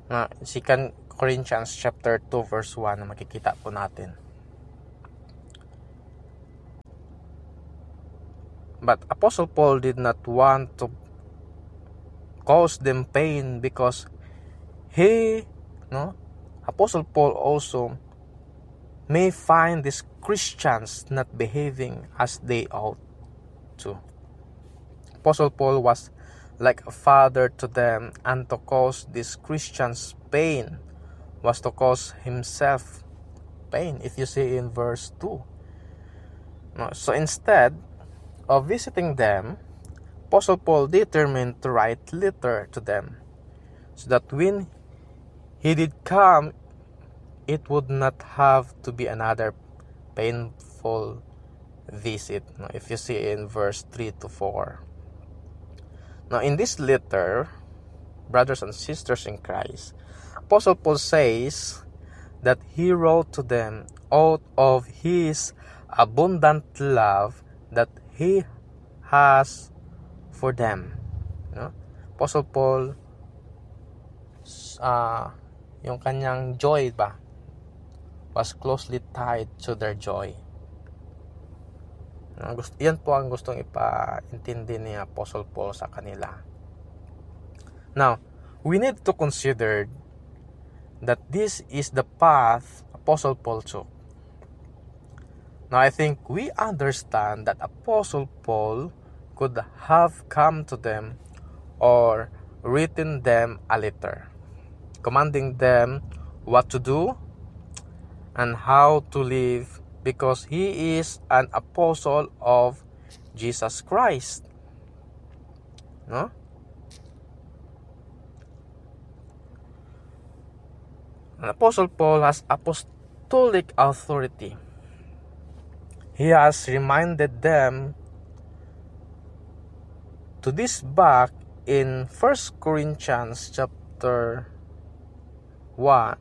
Na 2 Corinthians chapter 2 verse 1 na makikita po natin. But Apostle Paul did not want to cause them pain because Apostle Paul also may find these Christians not behaving as they ought to. Apostle Paul was like a father to them, and to cause these Christians pain was to cause himself pain, if you see in verse 2. So instead of visiting them, Apostle Paul determined to write letter to them, so that when he did come, it would not have to be another painful visit. If you see in verse 3 to 4. Now in this letter, brothers and sisters in Christ, Apostle Paul says that he wrote to them out of his abundant love that he has for them. Apostle Paul, yung kanyang joy was closely tied to their joy. Yan po ang gustong ipaintindi ni Apostle Paul sa kanila. Now, we need to consider that this is the path Apostle Paul took. Now, I think we understand that Apostle Paul could have come to them or written them a letter, commanding them what to do and how to live, because he is an apostle of Jesus Christ. No? An Apostle Paul has apostolic authority. He has reminded them to this back in 1 Corinthians chapter 1.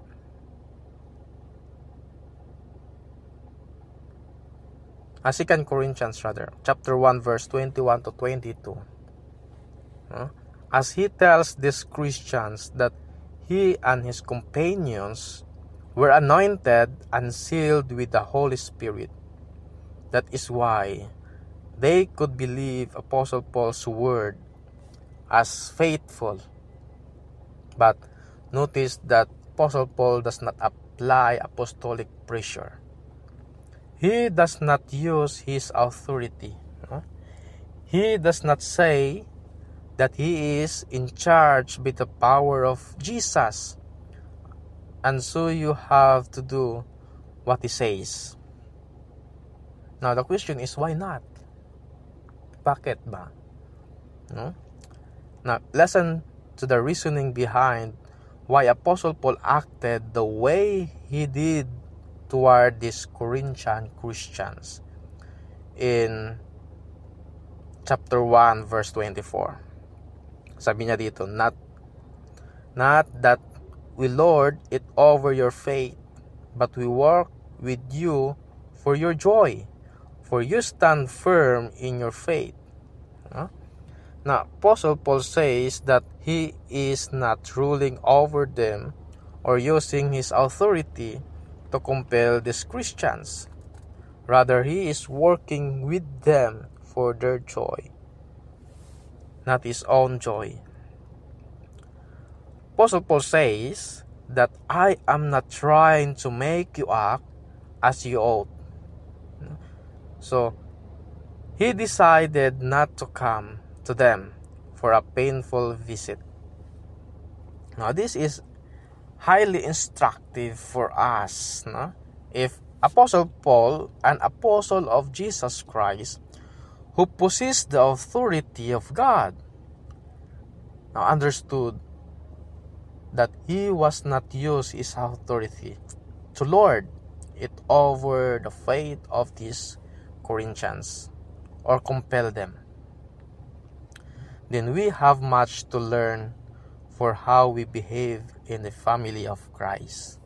Second Corinthians chapter 1 verse 21 to 22. As he tells these Christians that he and his companions were anointed and sealed with the Holy Spirit. That is why they could believe Apostle Paul's word as faithful. But notice that Apostle Paul does not apply apostolic pressure. He does not use his authority. He does not say that he is in charge with the power of Jesus, and so you have to do what he says. Now the question is, why not? Bakit ba? Now listen to the reasoning behind why Apostle Paul acted the way he did toward these Corinthian Christians in chapter 1 verse 24. Sabi niya dito, not that we lord it over your faith, but we work with you for your joy, for you stand firm in your faith. Now, Apostle Paul says that he is not ruling over them or using his authority to compel these Christians. Rather, he is working with them for their joy, not his own joy. Apostle Paul says that I am not trying to make you act as you ought. So, he decided not to come to them for a painful visit. Now, this is highly instructive for us. If Apostle Paul, an apostle of Jesus Christ, who possessed the authority of God, now understood that he was not use his authority to lord it over the faith of these Corinthians or compel them, then we have much to learn for how we behave in the family of Christ.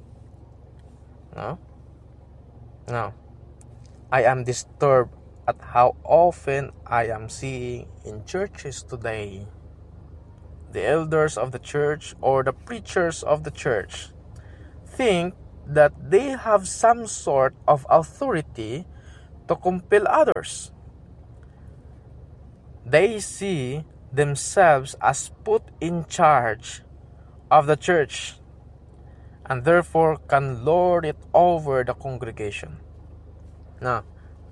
Now, I am disturbed at how often I am seeing in churches today the elders of the church or the preachers of the church think that they have some sort of authority to compel others. They see themselves as put in charge of the church and therefore can lord it over the congregation. Now,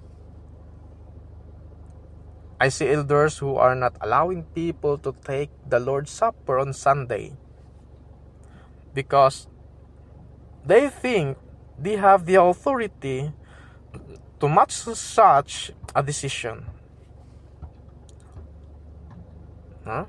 I see elders who are not allowing people to take the Lord's Supper on Sunday because they think they have the authority to make such a decision. Huh?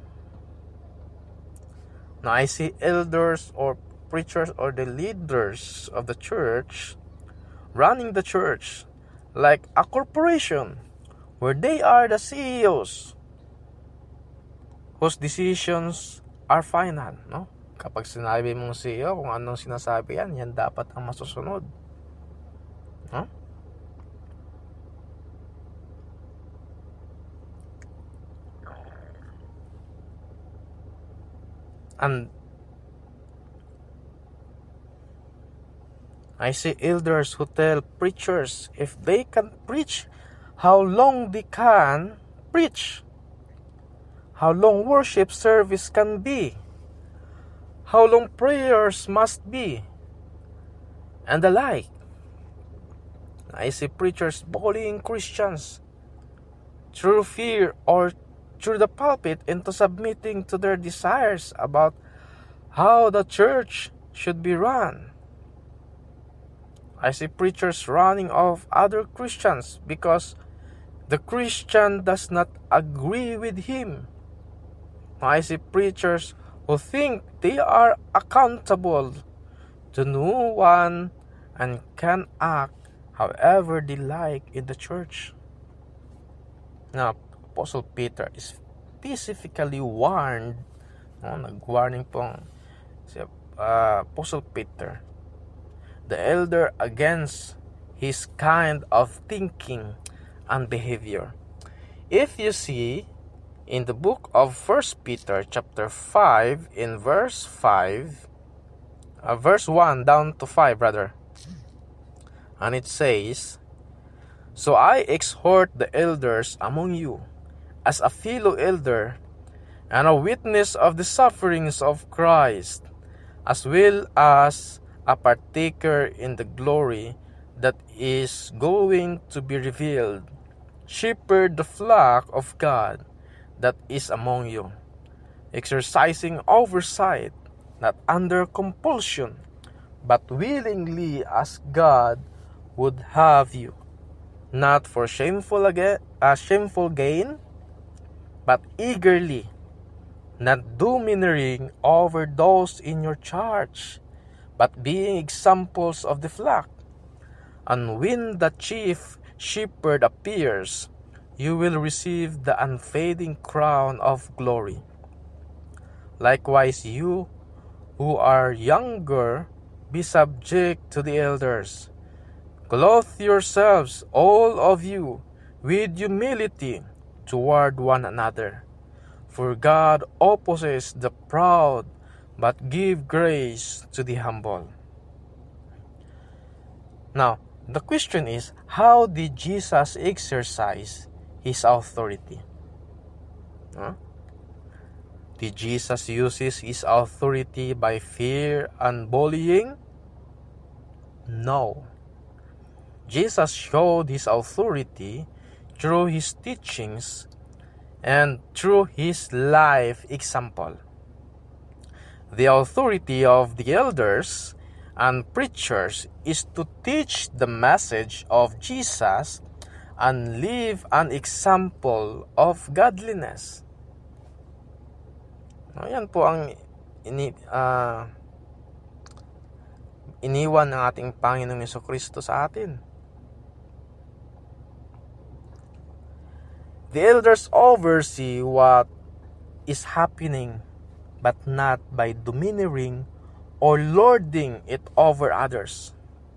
Now I see elders or preachers or the leaders of the church running the church like a corporation where they are the CEOs whose decisions are final, no? Kapag sinabi mong CEO kung anong sinasabi yan dapat ang masusunod. No? And I see elders who tell preachers if they can preach, how long they can preach, how long worship service can be, how long prayers must be, and the like. I see preachers bullying Christians through fear or through the pulpit into submitting to their desires about how the church should be run. I see preachers running off other Christians because the Christian does not agree with him. I see preachers who think they are accountable to no one and can act however they like in the church. Now, Apostle Peter is specifically warned, nag-warning pong si Apostle Peter, the elder, against his kind of thinking and behavior. If you see in the book of 1 Peter chapter 5 in verse 5, verse 1 down to 5 rather, and it says, "So I exhort the elders among you, as a fellow elder and a witness of the sufferings of Christ, as well as a partaker in the glory that is going to be revealed. Shepherd the flock of God that is among you, exercising oversight, not under compulsion, but willingly as God would have you, not for shameful gain, but eagerly, not domineering over those in your charge, but being examples of the flock. And when the chief shepherd appears, you will receive the unfading crown of glory. Likewise, you who are younger, be subject to the elders. Clothe yourselves, all of you, with humility toward one another. For God opposes the proud, but give grace to the humble." Now, the question is, how did Jesus exercise his authority? Did Jesus use his authority by fear and bullying? No. Jesus showed his authority through his teachings and through his life example. The authority of the elders and preachers is to teach the message of Jesus and live an example of godliness. Yan po ang iniwan ng ating Panginoong Jesucristo sa atin. The elders oversee what is happening, but not by domineering or lording it over others.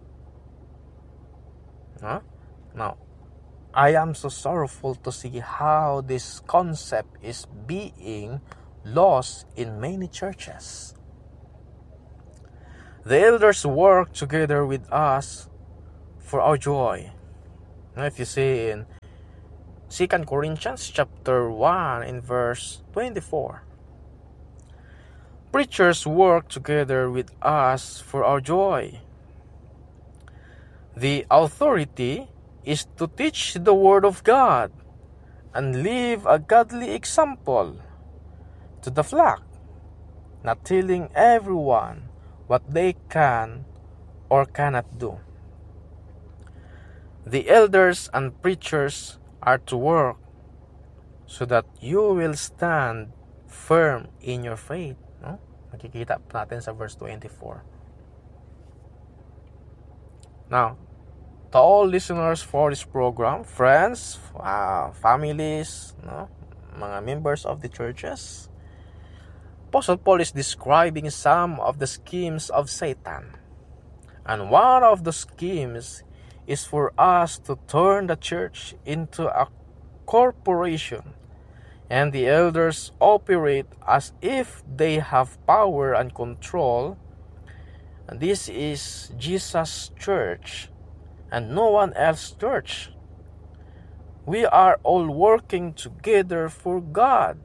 Now, I am so sorrowful to see how this concept is being lost in many churches. The elders work together with us for our joy. Now, if you see in 2 Corinthians chapter 1 in verse 24, preachers work together with us for our joy. The authority is to teach the Word of God and live a godly example to the flock, not telling everyone what they can or cannot do. The elders and preachers are to work so that you will stand firm in your faith. No? Nakikita natin sa verse 24. Now, to all listeners for this program, friends, families, no, mga members of the churches, Apostle Paul is describing some of the schemes of Satan. And one of the schemes is for us to turn the church into a corporation, and the elders operate as if they have power and control. And this is Jesus' church and no one else's church. We are all working together for God.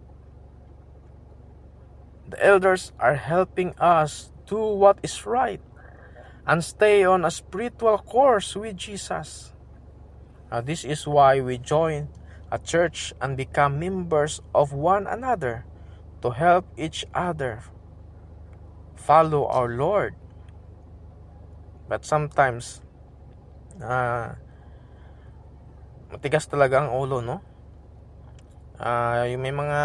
The elders are helping us do what is right and stay on a spiritual course with Jesus. Now, this is why we join a church and become members of one another to help each other follow our Lord. But sometimes, matigas talaga ang ulo, no? Yung may mga,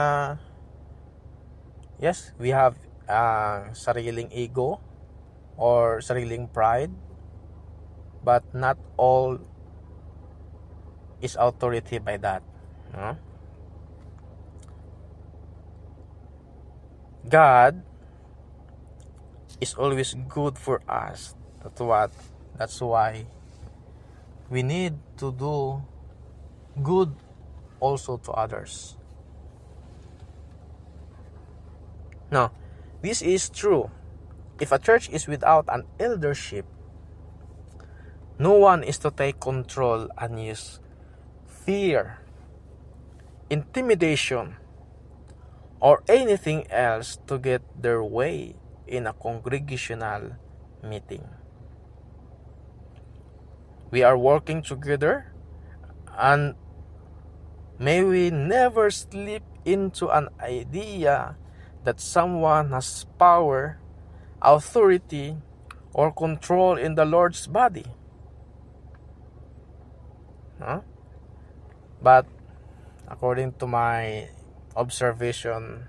yes, we have sariling ego or sariling pride, but not all is authority by that. No? God is always good for us. That's why we need to do good also to others. Now, this is true. If a church is without an eldership, no one is to take control and use fear, intimidation, or anything else to get their way in a congregational meeting. We are working together, and may we never slip into an idea that someone has power, authority, or control in the Lord's body. Huh? But according to my observation,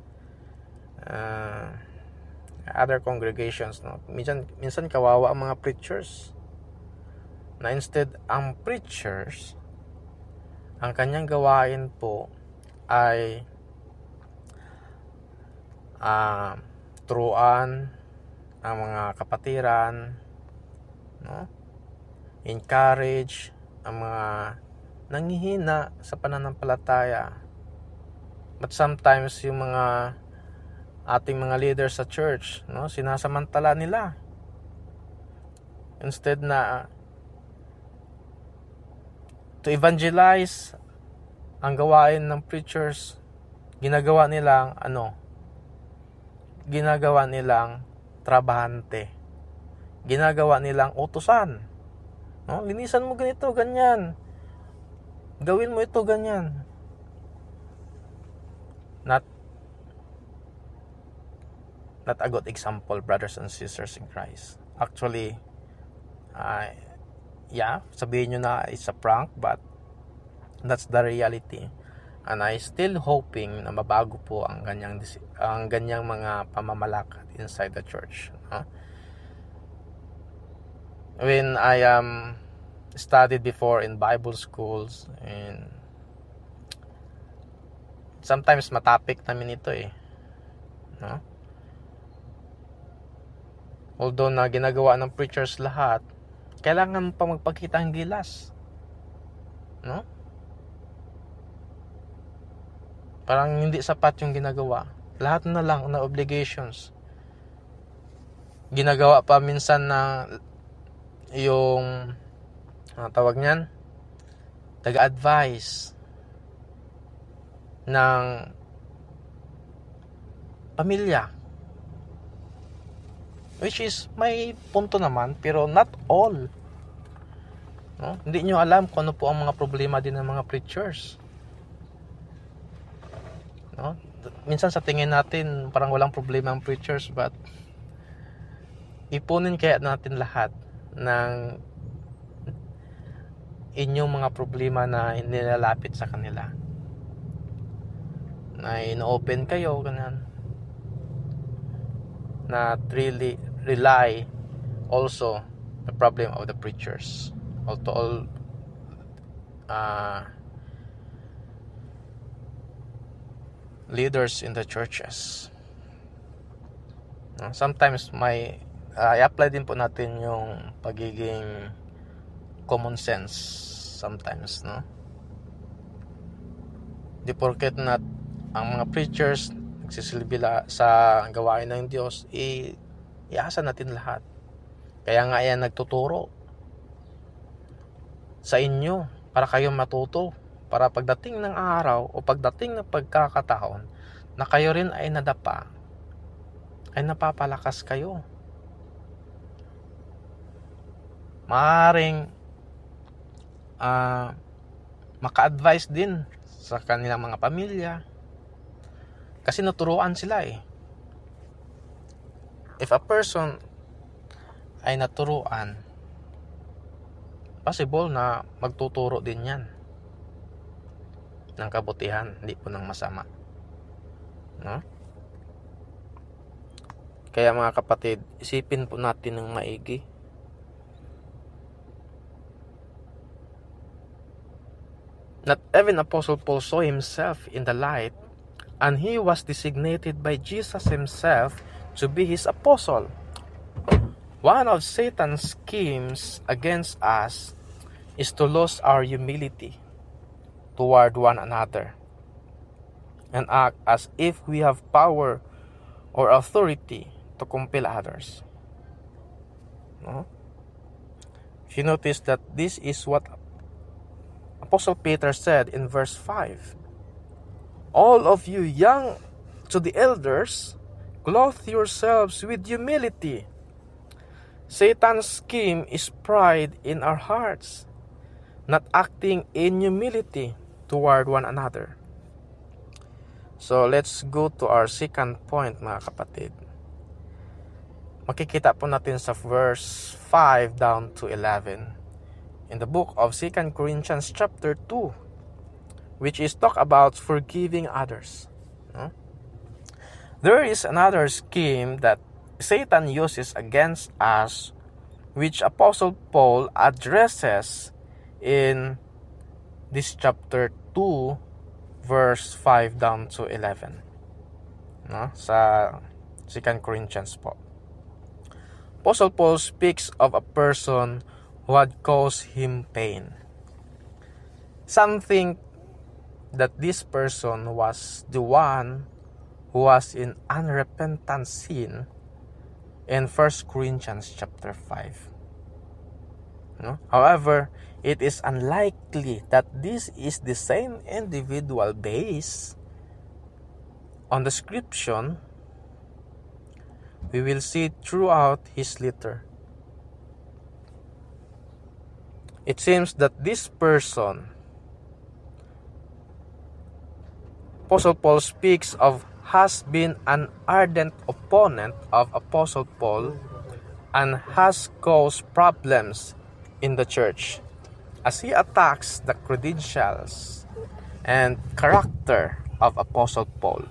other congregations, no, minsan kawawa ang mga preachers, na instead ang preachers, ang kanyang gawain po ay turuan ang mga kapatiran, no? Encourage ang mga nanghihina sa pananampalataya. But sometimes yung mga ating mga leaders sa church, no, sinasamantala nila. Instead na to evangelize ang gawain ng preachers, ginagawa nilang trabahante. Ginagawa nilang utusan. No? Linisan mo ganito, ganyan. Gawin mo ito, ganyan. Not a good example, brothers and sisters in Christ. Actually, sabihin nyo na it's a prank, but that's the reality. And I still hoping na mabago po ang ganyang mga pamamalakad inside the church. When I studied before in Bible schools, and sometimes matapik namin ito no? Although na ginagawa ng preachers lahat, kailangan pa magpakita ng gilas, no? Parang hindi sapat yung ginagawa. Lahat na lang na obligations. Ginagawa pa minsan na yung tawag niyan, taga-advise ng pamilya. Which is, may punto naman, pero not all. No? Hindi nyo alam kung ano po ang mga problema din ng mga preachers. No? Minsan sa tingin natin, parang walang problema ang preachers, but ipunin kaya natin lahat ng inyong mga problema na nilalapit sa kanila. Na ino-open kayo, ganyan. Na really rely also the problem of the preachers. To all leaders in the churches. Sometimes i-apply din po natin yung pagiging common sense sometimes, no? Di porket na ang mga preachers nagsisilbi sa gawain ng Diyos, iasa natin lahat. Kaya nga yan nagtuturo sa inyo para kayo matuto, para pagdating ng araw o pagdating ng pagkakataon na kayo rin ay nadapa, ay napapalakas kayo. Maaaring maka-advise din sa kanilang mga pamilya kasi naturuan sila eh. If a person ay naturuan, possible na magtuturo din yan ng kabutihan, hindi po ng masama, no? Kaya mga kapatid, isipin po natin ng maigi. Not even Apostle Paul saw himself in the light, and he was designated by Jesus himself to be his apostle. One of Satan's schemes against us is to lose our humility toward one another and act as if we have power or authority to compel others. No? If you notice that this is what Apostle Peter said in verse 5, all of you young to the elders, clothe yourselves with humility. Satan's scheme is pride in our hearts, not acting in humility toward one another. So let's go to our second point, mga kapatid. Makikita po natin sa verse 5 down to 11 in the book of 2 Corinthians chapter 2, which is talk about forgiving others. There is another scheme that Satan uses against us, which Apostle Paul addresses in this chapter 2, verse 5 down to 11. Sa 2 Corinthians po. Apostle Paul speaks of a person who had caused him pain. Something that this person was the one who was in unrepentant sin in 1 Corinthians chapter 5. However, it is unlikely that this is the same individual based on the description we will see throughout his letter. It seems that this person, Apostle Paul speaks of, has been an ardent opponent of Apostle Paul and has caused problems in the church as he attacks the credentials and character of Apostle Paul.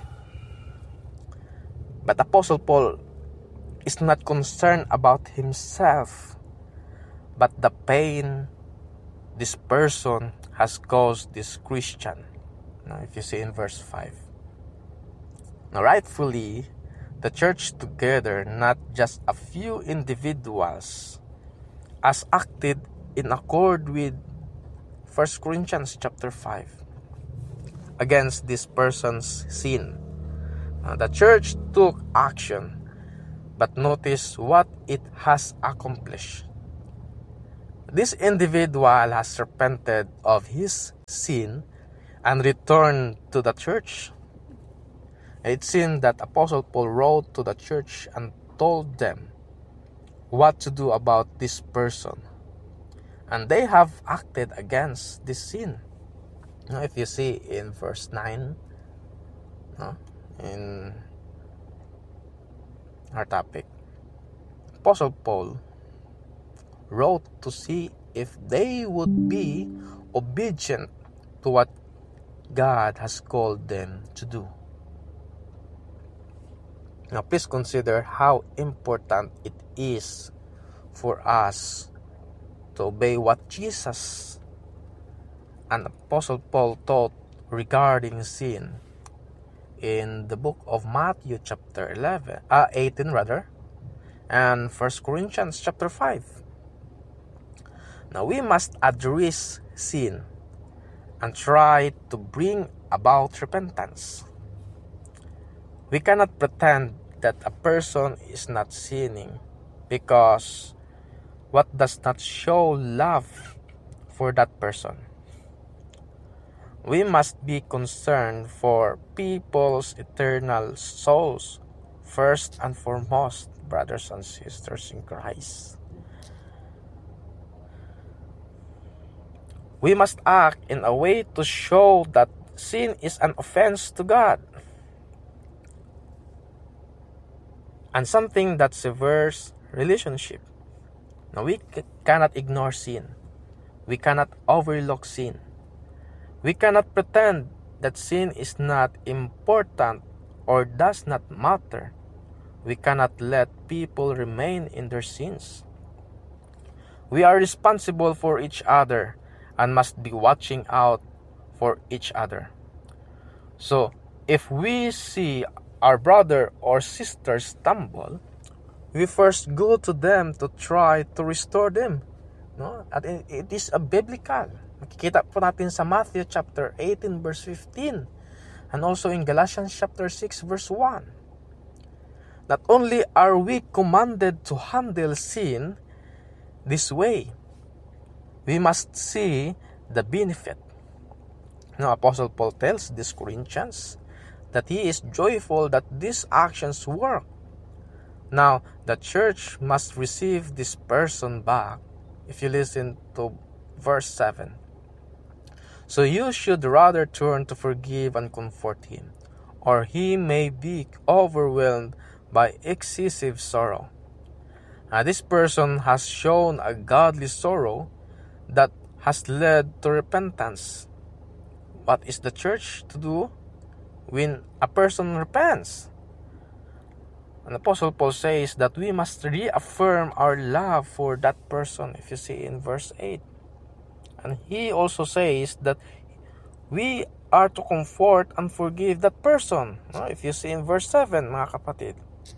But Apostle Paul is not concerned about himself, but the pain this person has caused this Christian. Now, if you see in verse 5. Now, rightfully, the church together, not just a few individuals, as acted in accord with 1 Corinthians chapter 5. against this person's sin. The church took action, but notice what it has accomplished. This individual has repented of his sin and returned to the church. It seemed that Apostle Paul wrote to the church and told them what to do about this person. And they have acted against this sin. If you see in verse 9, in our topic, Apostle Paul wrote to see if they would be obedient to what God has called them to do. Now, please consider how important it is for us to obey what Jesus and Apostle Paul taught regarding sin in the book of Matthew chapter 18 and 1 Corinthians chapter 5. Now, we must address sin and try to bring about repentance. We cannot pretend that a person is not sinning because what does not show love for that person. We must be concerned for people's eternal souls first and foremost, brothers and sisters in Christ. We must act in a way to show that sin is an offense to God and something that severs relationship. Now, we cannot ignore sin. We cannot overlook sin. We cannot pretend that sin is not important or does not matter. We cannot let people remain in their sins. We are responsible for each other and must be watching out for each other. So, if we see our brother or sister stumble, we first go to them to try to restore them. At it is a biblical. Makikita po natin sa Matthew chapter 18 verse 15 and also in Galatians chapter 6 verse 1. Not only are we commanded to handle sin this way, we must see the benefit. Now, Apostle Paul tells these Corinthians that he is joyful that these actions work. Now, the church must receive this person back. If you listen to verse 7. So you should rather turn to forgive and comfort him, or he may be overwhelmed by excessive sorrow. This person has shown a godly sorrow that has led to repentance. What is the church to do when a person repents? And Apostle Paul says that we must reaffirm our love for that person, if you see in verse 8. And he also says that we are to comfort and forgive that person, if you see in verse 7, mga kapatid.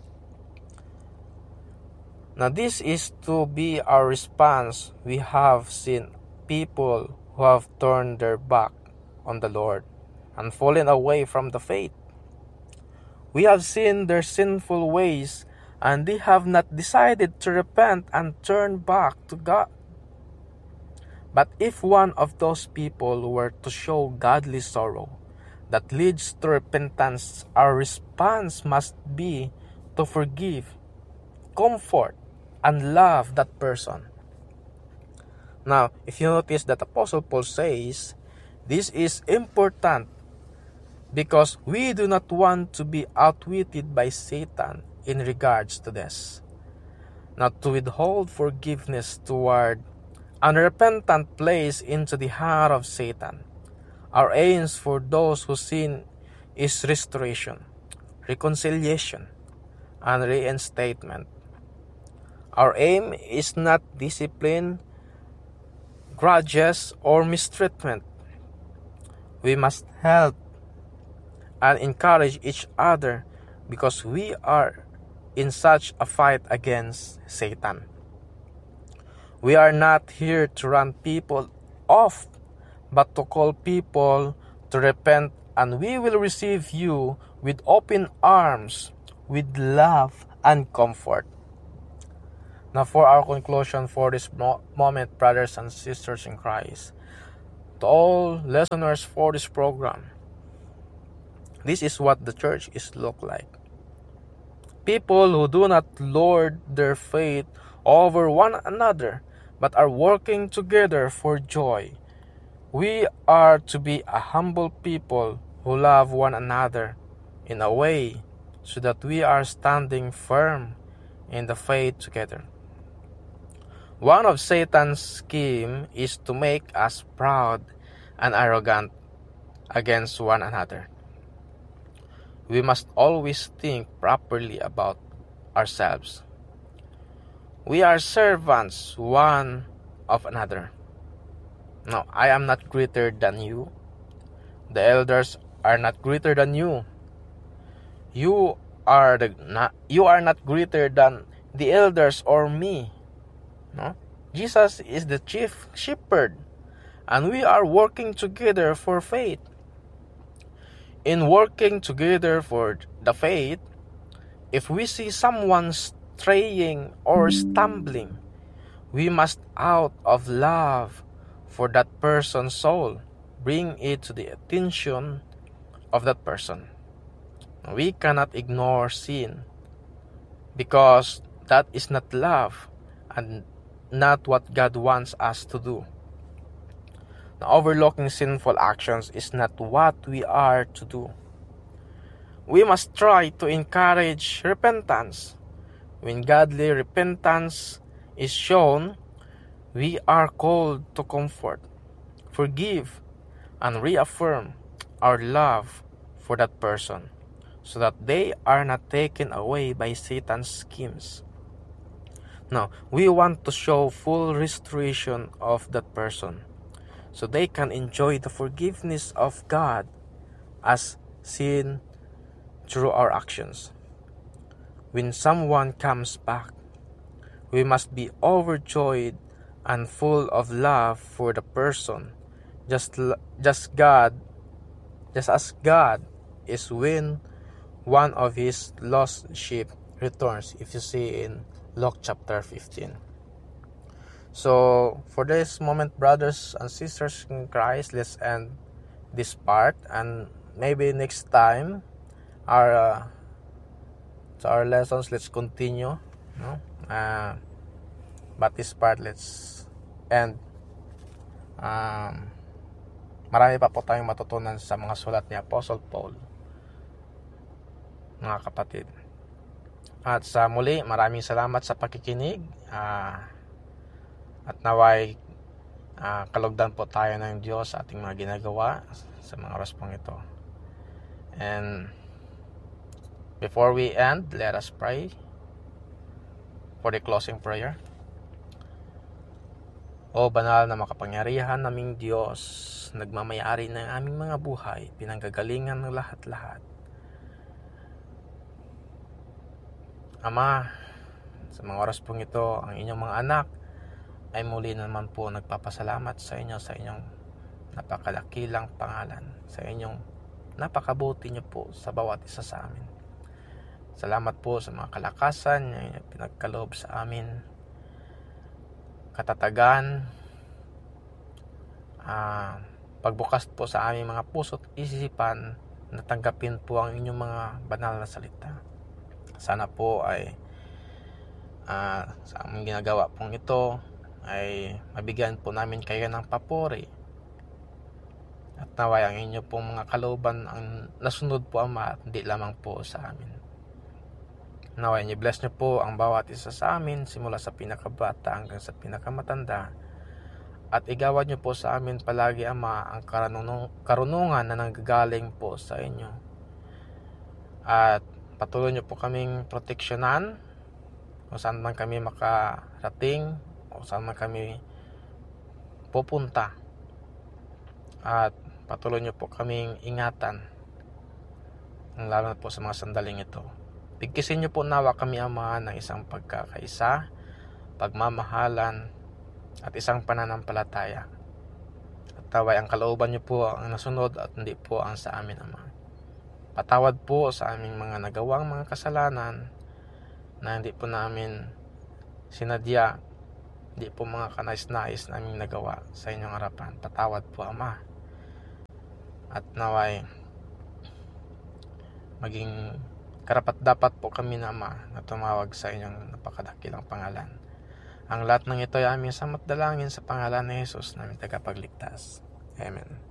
Now, this is to be our response. We have seen people who have turned their back on the Lord and fallen away from the faith. We have seen their sinful ways, and they have not decided to repent and turn back to God. But if one of those people were to show godly sorrow that leads to repentance, our response must be to forgive, comfort, and love that person. Now, if you notice that Apostle Paul says, this is important because we do not want to be outwitted by Satan in regards to this. Not to withhold forgiveness toward unrepentant plays into the heart of Satan. Our aims for those who sin is restoration, reconciliation, and reinstatement. Our aim is not discipline, grudges, or mistreatment. We must help and encourage each other because we are in such a fight against Satan. We are not here to run people off, but to call people to repent and we will receive you with open arms, with love and comfort. Now for our conclusion for this moment, brothers and sisters in Christ, to all listeners for this program, this is what the church is look like. People who do not lord their faith over one another, but are working together for joy. We are to be a humble people who love one another in a way so that we are standing firm in the faith together. One of Satan's schemes is to make us proud and arrogant against one another. We must always think properly about ourselves. We are servants one of another. Now, I am not greater than you. The elders are not greater than you. You are not greater than the elders or me. No? Jesus is the chief shepherd, and we are working together for faith. In working together for the faith, if we see someone straying or stumbling, we must, out of love for that person's soul, bring it to the attention of that person. We cannot ignore sin, because that is not love and not what God wants us to do. Now, overlooking sinful actions is not what we are to do. We must try to encourage repentance. When godly repentance is shown, we are called to comfort, forgive, and reaffirm our love for that person, so that they are not taken away by Satan's schemes. Now, we want to show full restoration of that person, so they can enjoy the forgiveness of God as seen through our actions. When someone comes back, we must be overjoyed and full of love for the person, just as God is when one of his lost sheep returns, if you see in Luke chapter 15. So for this moment, brothers and sisters in Christ, let's end this part, and maybe next time our lessons, let's continue, no? But this part, let's end. Marami pa po tayong matutunan sa mga sulat ni Apostle Paul, mga kapatid. At sa muli, maraming salamat sa pakikinig, at naway kalugdan po tayo ng Diyos sa ating mga ginagawa sa mga oras pong ito. And before we end, let us pray for the closing prayer. O banal na makapangyarihan naming Diyos, nagmamayari ng aming mga buhay, pinanggagalingan ng lahat-lahat. Ama, sa mga oras pong ito, ang inyong mga anak ay muli naman po nagpapasalamat sa inyo, sa inyong napakadakilang pangalan, sa inyong napakabuti niyo po sa bawat isa sa amin. Salamat po sa mga kalakasan na pinagkaloob sa amin, katatagan, pagbukas po sa aming mga puso't isipan na tanggapin po ang inyong mga banal na salita. Sana po ay sa aming ginagawa pong ito ay mabigyan po namin kayo ng papuri, at naway ang inyo pong mga kalooban ang nasunod po, Ama, at hindi lamang po sa amin. Naway i-bless niyo po ang bawat isa sa amin, simula sa pinakabata hanggang sa pinakamatanda, at igawad niyo po sa amin palagi, Ama, ang karunungan na nanggagaling po sa inyo, at patuloy niyo po kaming proteksyonan kung saan man kami makarating o saan man kami pupunta, at patuloy niyo po kaming ingatan, lalo na po sa mga sandaling ito. Bigkisin niyo po nawa kami, Ama, ng isang pagkakaisa, pagmamahalan, at isang pananampalataya. At Taway ang kalooban niyo po ang nasunod at hindi po ang sa amin, Ama. Patawad po sa aming mga nagawang mga kasalanan na hindi po namin sinadya, hindi po mga kanais-nais naming nagawa sa inyong harapan. Patawad po, Ama. At naway maging karapat-dapat po kami na, Ama, na tumawag sa inyong napakadakilang pangalan. Ang lahat ng ito ay aming samat dalangin sa pangalan ni Jesus, naming tagapagligtas. Amen.